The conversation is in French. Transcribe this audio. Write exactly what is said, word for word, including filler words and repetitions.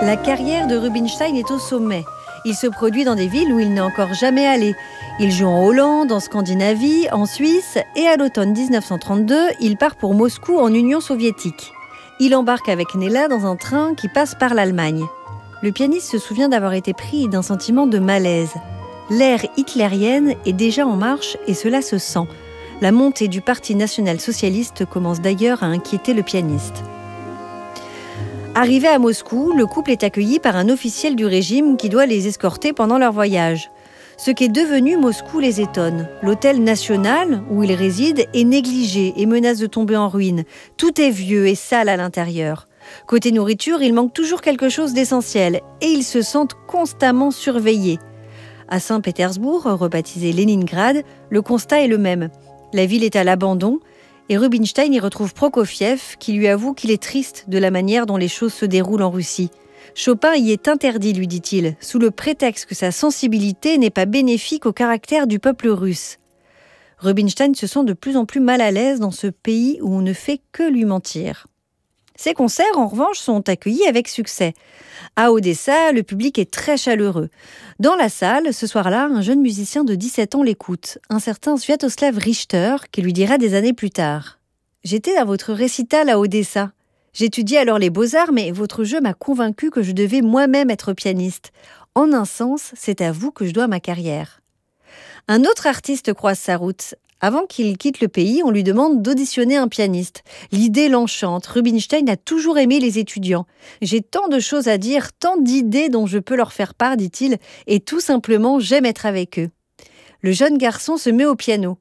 La carrière de Rubinstein est au sommet. Il se produit dans des villes où il n'est encore jamais allé. Il joue en Hollande, en Scandinavie, en Suisse et à l'automne dix-neuf cent trente-deux, il part pour Moscou en Union soviétique. Il embarque avec Nella dans un train qui passe par l'Allemagne. Le pianiste se souvient d'avoir été pris d'un sentiment de malaise. L'ère hitlérienne est déjà en marche et cela se sent. La montée du Parti national-socialiste commence d'ailleurs à inquiéter le pianiste. Arrivé à Moscou, le couple est accueilli par un officiel du régime qui doit les escorter pendant leur voyage. Ce qu'est devenu Moscou les étonne. L'hôtel national, où ils résident, est négligé et menace de tomber en ruine. Tout est vieux et sale à l'intérieur. Côté nourriture, il manque toujours quelque chose d'essentiel et ils se sentent constamment surveillés. À Saint-Pétersbourg, rebaptisé Leningrad, le constat est le même. La ville est à l'abandon et Rubinstein y retrouve Prokofiev qui lui avoue qu'il est triste de la manière dont les choses se déroulent en Russie. Chopin y est interdit, lui dit-il, sous le prétexte que sa sensibilité n'est pas bénéfique au caractère du peuple russe. Rubinstein se sent de plus en plus mal à l'aise dans ce pays où on ne fait que lui mentir. Ses concerts, en revanche, sont accueillis avec succès. À Odessa, le public est très chaleureux. Dans la salle, ce soir-là, un jeune musicien de dix-sept ans l'écoute, un certain Sviatoslav Richter, qui lui dira des années plus tard « J'étais à votre récital à Odessa. J'étudiais alors les beaux-arts, mais votre jeu m'a convaincu que je devais moi-même être pianiste. En un sens, c'est à vous que je dois ma carrière. » Un autre artiste croise sa route. Avant qu'il quitte le pays, on lui demande d'auditionner un pianiste. L'idée l'enchante. Rubinstein a toujours aimé les étudiants. « J'ai tant de choses à dire, tant d'idées dont je peux leur faire part, dit-il, et tout simplement, j'aime être avec eux. » Le jeune garçon se met au piano.